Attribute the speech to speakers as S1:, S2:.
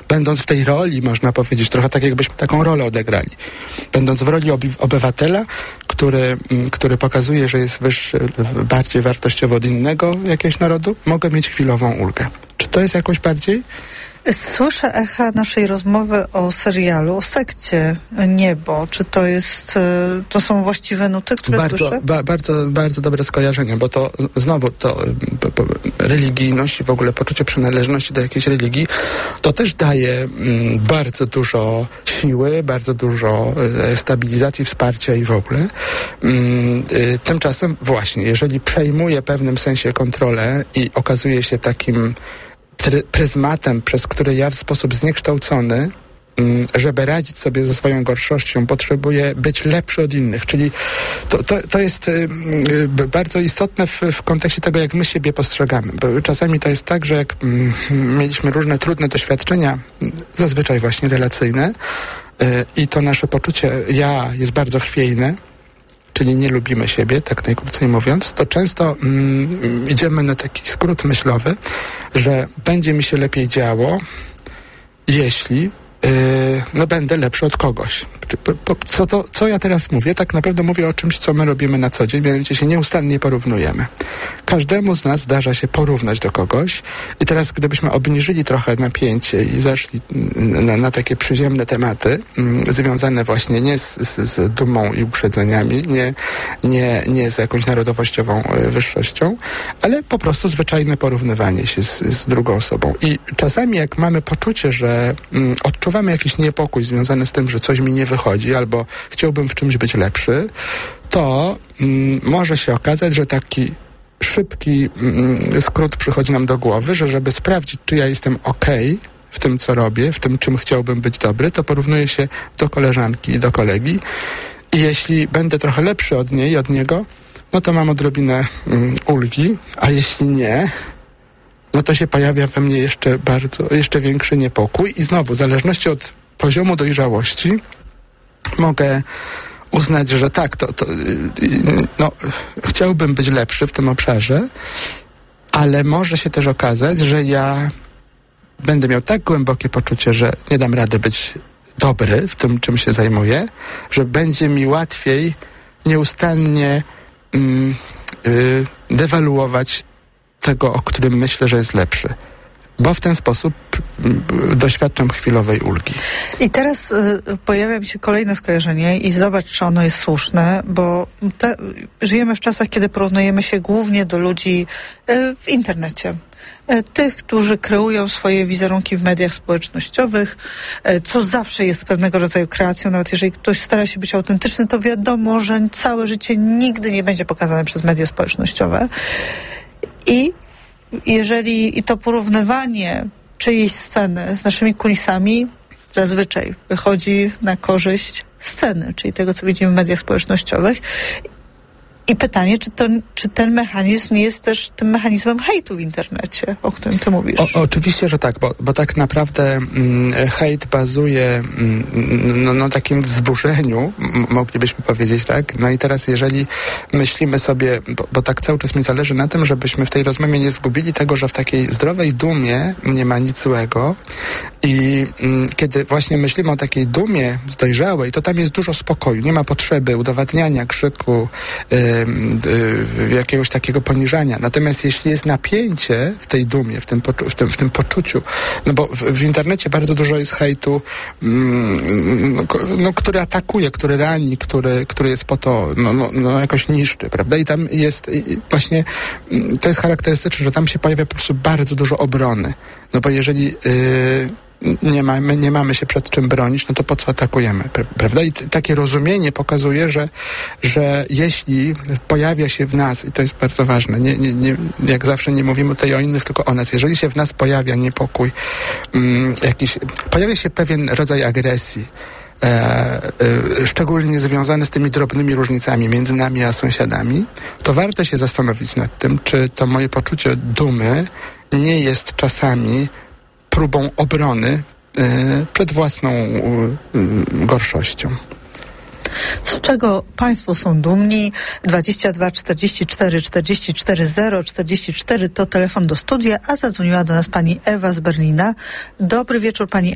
S1: będąc w tej roli, można powiedzieć, trochę tak jakbyśmy taką rolę odegrali. Będąc w roli obywatela, który pokazuje, że jest wyższy, bardziej wartościowy od innego jakiegoś narodu, mogę mieć chwilową ulgę. Czy to jest jakoś bardziej?
S2: Słyszę echa naszej rozmowy o serialu, o sekcie Niebo. Czy to są właściwe nuty, które słyszę?
S1: Bardzo dobre skojarzenie, bo to znowu religijność i w ogóle poczucie przynależności do jakiejś religii, to też daje bardzo dużo siły, bardzo dużo stabilizacji, wsparcia i w ogóle. Tymczasem właśnie, jeżeli przejmuje w pewnym sensie kontrolę i okazuje się takim pryzmatem, przez który ja w sposób zniekształcony, żeby radzić sobie ze swoją gorszością, potrzebuję być lepszy od innych. Czyli to jest bardzo istotne w kontekście tego, jak my siebie postrzegamy. Bo czasami to jest tak, że jak mieliśmy różne trudne doświadczenia, zazwyczaj właśnie relacyjne, i to nasze poczucie ja jest bardzo chwiejne, czyli nie lubimy siebie, tak najkrócej mówiąc, to często idziemy na taki skrót myślowy, że będzie mi się lepiej działo, jeśli będę lepszy od kogoś. Co ja teraz mówię? Tak naprawdę mówię o czymś, co my robimy na co dzień, mianowicie się nieustannie porównujemy. Każdemu z nas zdarza się porównać do kogoś i teraz gdybyśmy obniżyli trochę napięcie i zeszli na takie przyziemne tematy, związane właśnie nie z dumą i uprzedzeniami, nie z jakąś narodowościową wyższością, ale po prostu zwyczajne porównywanie się z drugą osobą. I czasami jak mamy poczucie, że odczuwamy jakiś niepokój związany z tym, że coś mi nie wychodzi, albo chciałbym w czymś być lepszy, to może się okazać, że taki szybki skrót przychodzi nam do głowy, że żeby sprawdzić, czy ja jestem okej w tym, co robię, w tym, czym chciałbym być dobry, to porównuję się do koleżanki i do kolegi i jeśli będę trochę lepszy od niej, od niego, no to mam odrobinę ulgi, a jeśli nie, no to się pojawia we mnie jeszcze większy niepokój i znowu, w zależności od poziomu dojrzałości mogę uznać, że tak, chciałbym być lepszy w tym obszarze, ale może się też okazać, że ja będę miał tak głębokie poczucie, że nie dam rady być dobry w tym, czym się zajmuję, że będzie mi łatwiej nieustannie dewaluować tego, o którym myślę, że jest lepszy. Bo w ten sposób doświadczam chwilowej ulgi.
S2: I teraz pojawia mi się kolejne skojarzenie i zobacz, czy ono jest słuszne, bo żyjemy w czasach, kiedy porównujemy się głównie do ludzi w internecie. Tych, którzy kreują swoje wizerunki w mediach społecznościowych, co zawsze jest pewnego rodzaju kreacją. Nawet jeżeli ktoś stara się być autentyczny, to wiadomo, że całe życie nigdy nie będzie pokazane przez media społecznościowe. I to porównywanie czyjejś sceny z naszymi kulisami zazwyczaj wychodzi na korzyść sceny, czyli tego, co widzimy w mediach społecznościowych. I pytanie, czy ten mechanizm nie jest też tym mechanizmem hejtu w internecie, o którym ty mówisz?
S1: Oczywiście, że tak, bo tak naprawdę hejt bazuje na takim wzburzeniu, moglibyśmy powiedzieć, tak? No i teraz jeżeli myślimy sobie, bo tak cały czas mi zależy na tym, żebyśmy w tej rozmowie nie zgubili tego, że w takiej zdrowej dumie nie ma nic złego i kiedy właśnie myślimy o takiej dumie dojrzałej, to tam jest dużo spokoju, nie ma potrzeby udowadniania, krzyku, jakiegoś takiego poniżania. Natomiast jeśli jest napięcie w tej dumie, w tym poczuciu, no bo w internecie bardzo dużo jest hejtu, który atakuje, który rani, który jest po to, jakoś niszczy, prawda? I tam jest właśnie, to jest charakterystyczne, że tam się pojawia po prostu bardzo dużo obrony. No bo jeżeli nie mamy się przed czym bronić, no to po co atakujemy, prawda? I takie rozumienie pokazuje, że jeśli pojawia się w nas, i to jest bardzo ważne, jak zawsze nie mówimy tutaj o innych, tylko o nas, jeżeli się w nas pojawia niepokój, pojawia się pewien rodzaj agresji, szczególnie związane z tymi drobnymi różnicami między nami a sąsiadami, to warto się zastanowić nad tym, czy to moje poczucie dumy nie jest czasami próbą obrony przed własną gorszością.
S2: Z czego państwo są dumni? 22 44 44 0 44 to telefon do studia, a zadzwoniła do nas pani Ewa z Berlina. Dobry wieczór, pani